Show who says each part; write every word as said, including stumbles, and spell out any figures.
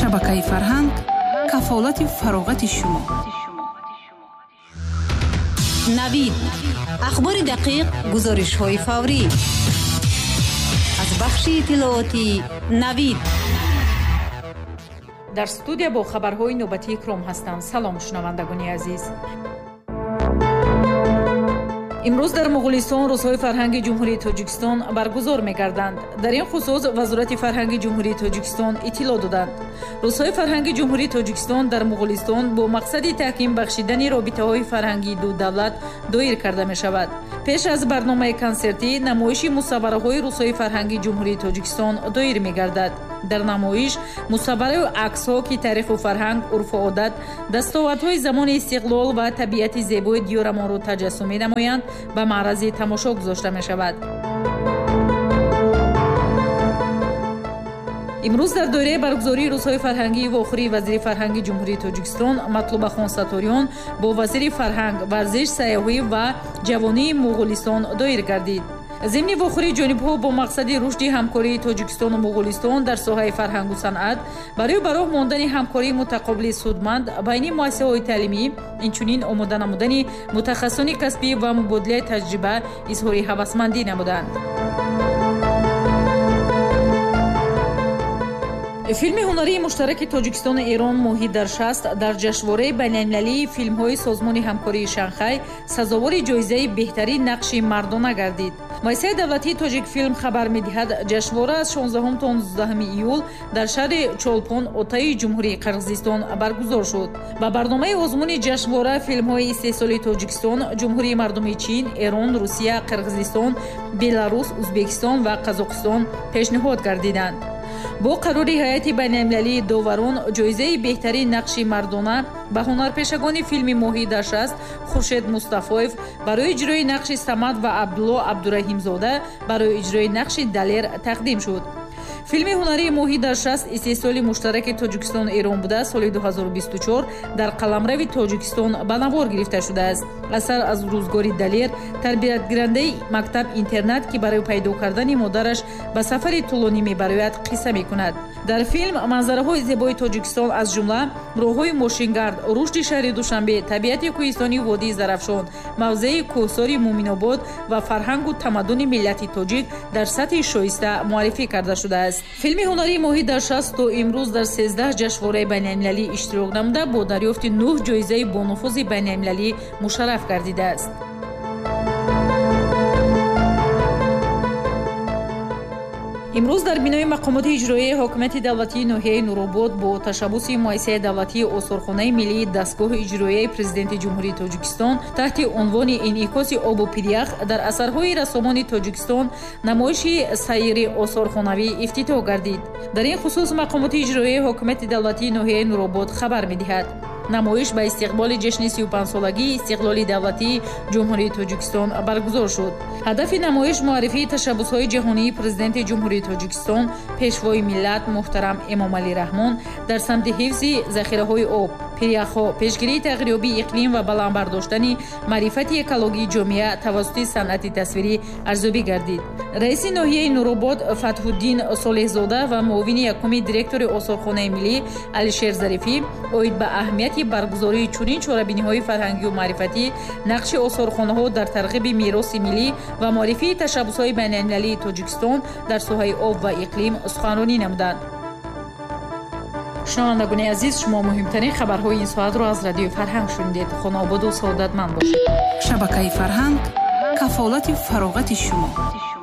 Speaker 1: шабакаи фарҳанг кафолати фароғати шумо.
Speaker 2: навид ахбори дақиқ, гузоришҳои фаврӣ аз бахши иттилооти навид.
Speaker 3: дар студия бо хабарҳои нӯбатӣ икром ҳастам. салом шунавандагони азиз. имрӯз дар муғулистон рӯзҳои фарҳанги ҷумҳурии тоҷикистон баргузор мегарданд. дар ин хусус вазорати фарҳанги ҷумҳурии тоҷикистон иттилоъ доданд. рӯзҳои фарҳанги ҷумҳурии тоҷикистон дар муғулистон бо мақсади таҳким бахшидани робитаҳои фарҳангии ду давлат доир карда мешавад. пеш аз барномаи консертӣ намоиши мусаввараҳои рӯзҳои фарҳанги ҷумҳурии тоҷикистон доир мегардад. дар намоиш мусаввараю аксҳо ки таъриху фарҳанг, урфу одат, дастовардҳои замони истиқлол ва табиати зебои диёрамонро таҷассум менамоянд ба маърази тамошо гузошта мешавад. имрӯз дар доираи баргузории рӯзҳои фарҳангии вохӯрии вазири фарҳанги ҷумҳурии тоҷикистон матлубахон саториён бо вазири фарҳанг, варзиш, сайёҳӣ ва ҷавонии муғулистон доир гардид. зимни вохӯрии ҷонибҳо бо мақсади рушди ҳамкории тоҷикистону муғулистон дар соҳаи фарҳангу санъат барои ба роҳ мондани ҳамкории мутақобили судманд байни муассисаҳои таълимӣ, инчунин омода намудани мутахассисони касбӣ ва мубодилаи таҷриба изҳори ҳавасмандӣ намуданд. филми ҳунарии муштараки тоҷикистону эрон моҳӣ дар шаст дар ҷашнвораи байналмилалии филмҳои созмони ҳамкории шанхай сазовори ҷоизаи беҳтарин нақши мардона гардид. муассисаи давлатии тоҷикфилм хабар медиҳад, ҷашнвора аз шонздаҳум то нуздаҳуми июл дар шаҳри чолпон, Отаи ҷумҳурии Қирғизистон баргузор шуд. ба барномаи озмуни ҷашнвора филмҳои истеҳсолии Тоҷикистон, Ҷумҳурии Мардумии Чин, Эрон, Русия, Қирғизистон, Беларус, Узбекистон ва Қазоқистон пешниҳод гардиданд. бо қарори ҳайати байналмилалии доварон ҷоизаи беҳтарин нақши мардона ба ҳунарпешагони филми моҳӣ дар шаст Хуршед Мустафоев барои иҷрои нақши Самад ва Абдулло Абдураҳимзода барои иҷрои нақши Далер тақдим шуд. филми ҳунарии моҳӣ дар шаст истеҳсоли муштараки Тоҷикистону Эрон буда соли ду ҳазору бисту чор дар қаламрави Тоҷикистон ба навор гирифта шудааст. асар аз рӯзгори Далер, тарбиятгирандаи мактаб-интернат ки барои пайдо кардани модараш ба сафари тӯлонӣ мебарояд қисса мекунад. дар филм манзараҳои зебои Тоҷикистон аз ҷумла роҳҳои мошингард, рушди шаҳри Душанбе, табиати кӯҳистони водии Зарафшон, мавзеи кӯҳсори Муминобод ва фарҳангу тамаддуни миллати тоҷик дар сатҳи шоиста муаррифӣ карда шудааст. филми ҳунарии моҳӣ дар шаст то имрӯз дар сездаҳ ҷашнвораи байналмилалӣ иштирок намуда бо дарёфти нӯҳ ҷоизаи бонуфузи байналмилалӣ мушарраф гардидааст. имрӯз дар бинои мақомоти иҷроияи ҳокимияти давлатии ноҳияи Нуробод бо ташаббуси муассисаи давлатии осорхонаи миллии дастгоҳи иҷроияи президенти ҷумҳурии Тоҷикистон таҳти унвони инъикоси обу пирях дар асарҳои рассомони Тоҷикистон намоиши сайри осорхонавӣ ифтитоҳ гардид. дар ин хусус мақомоти иҷроияи ҳокимияти давлатии ноҳияи Нуробод хабар медиҳад. намоиш ба истиқболи ҷашни сию панҷсолагии истиқлоли давлатии ҷумҳурии Тоҷикистон баргузор шуд. ҳадафи намоиш муаррифии ташаббусҳои ҷаҳонии президенти ҷумҳурии Тоҷикистон, пешвои миллат муҳтарам Эмомалӣ Раҳмон дар самти ҳифзи захираҳои об, пиряхҳо, пешгирии тағйирёбии иқлим ва баландбардоштани маърифати экологии ҷомеа тавассути санъати тасвирӣ арзёбӣ гардид. раиси ноҳияи Нуробод Фатҳуддин Солеҳзода ва муовини якуми директори осорхонаи миллӣ Алишер Зарифӣ оид ба аҳамияти баргузории чунин чорабиниҳои фарҳангию маърифатӣ, нақши осорхонаҳо дар тарғиби мероси миллӣ ва муаррифии ташаббусҳои байналмилалии Тоҷикистон дар соҳаи об ва иқлим суханронӣ намуданд. шунавандагони азиз, шумо муҳимтарин хабарҳои ин соатро аз радиои Фарҳанг шунидед. хонободу саодатманд бошед.
Speaker 1: шабакаи Фарҳанг кафолати фароғати шумо.